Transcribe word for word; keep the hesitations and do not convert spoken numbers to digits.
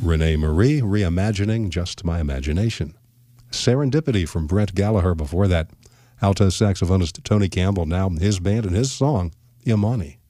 Renee Marie, Reimagining Just My Imagination. Serendipity from Brent Gallagher before that. Alto saxophonist Tony Campbell, now his band and his song, Imani.